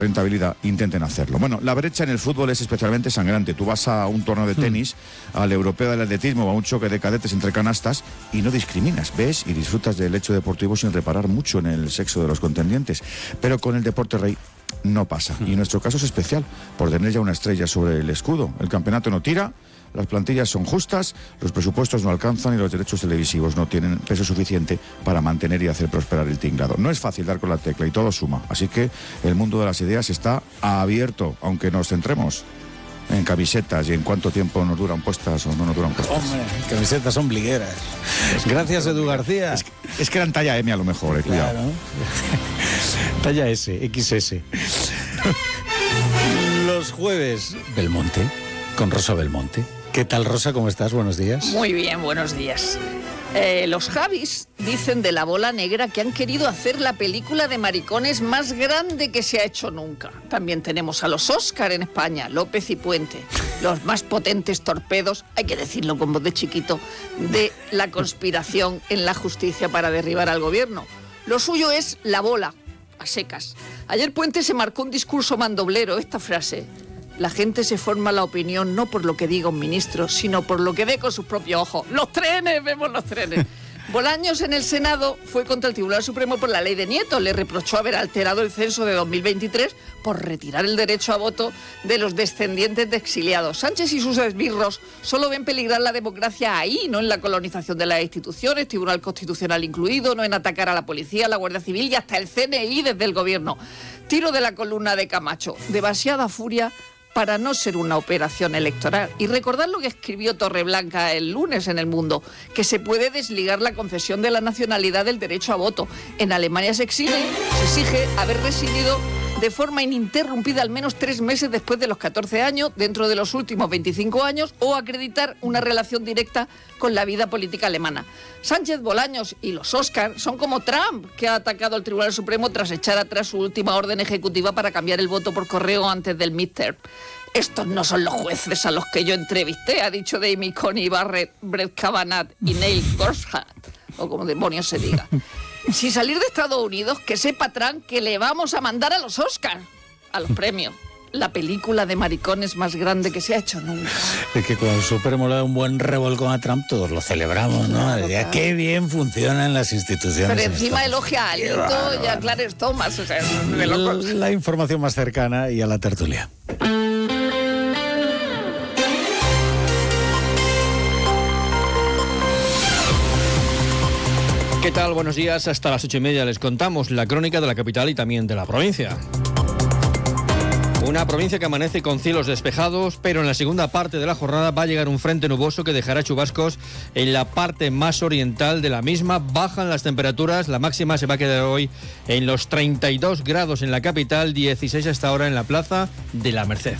rentabilidad, intenten hacerlo. Bueno, la brecha en el fútbol es especialmente sangrante. Tú vas a un torneo de tenis, al europeo del atletismo o a un choque de cadetes entre canastas y no discriminas, ves y disfrutas del hecho deportivo sin reparar mucho en el sexo de los contendientes. Pero con el deporte rey no pasa. Y nuestro caso es especial por tener ya una estrella sobre el escudo. El campeonato no tira, las plantillas son justas, los presupuestos no alcanzan y los derechos televisivos no tienen peso suficiente para mantener y hacer prosperar el tinglado. No es fácil dar con la tecla y todo suma, así que el mundo de las ideas está abierto, aunque nos centremos en camisetas y en cuánto tiempo nos duran puestas o no nos duran puestas. Hombre, camisetas ombligueras. Gracias, Edu García. Es que eran talla M a lo mejor, cuidado. Claro. Talla S, XS. Los jueves, Belmonte, con Rosa Belmonte. ¿Qué tal, Rosa? ¿Cómo estás? Buenos días. Muy bien, buenos días. Los Javis dicen de La Bola Negra que han querido hacer la película de maricones más grande que se ha hecho nunca. También tenemos a los Oscar en España, López y Puente, los más potentes torpedos, hay que decirlo con voz de chiquito, de la conspiración en la justicia para derribar al gobierno. Lo suyo es la bola, a secas. Ayer Puente se marcó un discurso mandoblero, esta frase: la gente se forma la opinión no por lo que diga un ministro, sino por lo que ve con sus propios ojos. ¡Los trenes! ¡Vemos los trenes! Bolaños en el Senado fue contra el Tribunal Supremo por la ley de nietos. Le reprochó haber alterado el censo de 2023 por retirar el derecho a voto de los descendientes de exiliados. Sánchez y sus esbirros solo ven peligrar la democracia ahí, no en la colonización de las instituciones, Tribunal Constitucional incluido, no en atacar a la policía, a la Guardia Civil y hasta el CNI desde el gobierno. Tiro de la columna de Camacho. Demasiada furia para no ser una operación electoral. Y recordar lo que escribió Torreblanca el lunes en El Mundo, que se puede desligar la concesión de la nacionalidad del derecho a voto. En Alemania se exige haber residido de forma ininterrumpida al menos 3 meses después de los 14 años, dentro de los últimos 25 años, o acreditar una relación directa con la vida política alemana. Sánchez, Bolaños y los Oscar son como Trump, que ha atacado al Tribunal Supremo tras echar atrás su última orden ejecutiva para cambiar el voto por correo antes del midterm. Estos no son los jueces a los que yo entrevisté, ha dicho Amy Coney Barrett, Brett Kavanaugh y Neil Gorsuch, o como demonios se diga. Si salir de Estados Unidos, que sepa Trump que le vamos a mandar a los Oscar, a los premios, la película de maricones más grande que se ha hecho nunca. Es que cuando el Supremo le da un buen revolcón a Trump, todos lo celebramos, ¿no? Claro, claro. Qué bien funcionan las instituciones. Pero encima elogia a Alito y a Clarence Thomas, o sea, de locos. La información más cercana y a la tertulia. ¿Qué tal? Buenos días. Hasta las 8:30 les contamos la crónica de la capital y también de la provincia. Una provincia que amanece con cielos despejados, pero en la segunda parte de la jornada va a llegar un frente nuboso que dejará chubascos en la parte más oriental de la misma. Bajan las temperaturas, la máxima se va a quedar hoy en los 32 grados en la capital, 16 hasta ahora en la plaza de la Merced.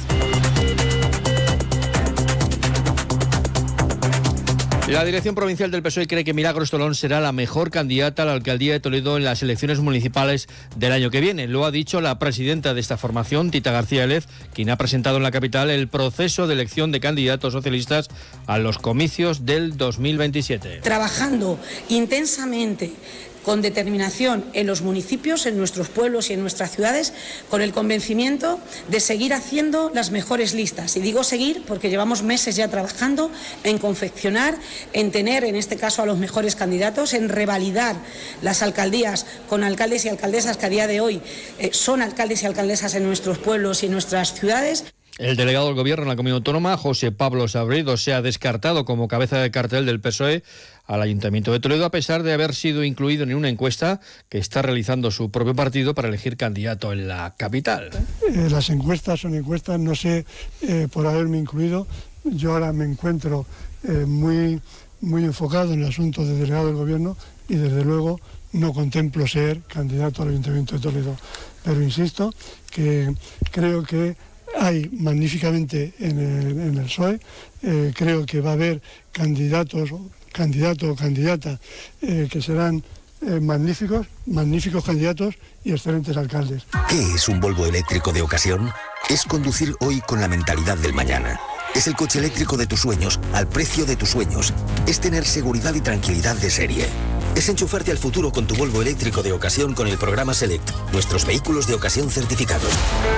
La dirección provincial del PSOE cree que Milagros Tolón será la mejor candidata a la alcaldía de Toledo en las elecciones municipales del año que viene. Lo ha dicho la presidenta de esta formación, Tita García Lez, quien ha presentado en la capital el proceso de elección de candidatos socialistas a los comicios del 2027. Trabajando intensamente, con determinación en los municipios, en nuestros pueblos y en nuestras ciudades, con el convencimiento de seguir haciendo las mejores listas. Y digo seguir porque llevamos meses ya trabajando en confeccionar, en tener, en este caso, a los mejores candidatos, en revalidar las alcaldías con alcaldes y alcaldesas que a día de hoy son alcaldes y alcaldesas en nuestros pueblos y en nuestras ciudades. El delegado del Gobierno en la Comunidad Autónoma, José Pablo Sabredo, se ha descartado como cabeza de cartel del PSOE al Ayuntamiento de Toledo, a pesar de haber sido incluido en una encuesta que está realizando su propio partido para elegir candidato en la capital. Las encuestas son encuestas, no sé por haberme incluido. Yo ahora me encuentro muy enfocado en el asunto de delegado del Gobierno y desde luego no contemplo ser candidato al Ayuntamiento de Toledo. Pero insisto que creo que hay magníficamente en el PSOE, creo que va a haber candidato o candidata que serán magníficos candidatos y excelentes alcaldes. ¿Qué es un Volvo eléctrico de ocasión? Es conducir hoy con la mentalidad del mañana. Es el coche eléctrico de tus sueños, al precio de tus sueños. Es tener seguridad y tranquilidad de serie. Es enchufarte al futuro con tu Volvo eléctrico de ocasión con el programa Select, nuestros vehículos de ocasión certificados.